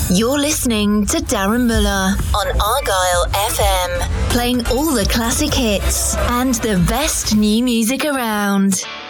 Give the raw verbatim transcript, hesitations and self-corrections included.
You're listening to Darren Muller on Argyle F M, playing all the classic hits and the best new music around.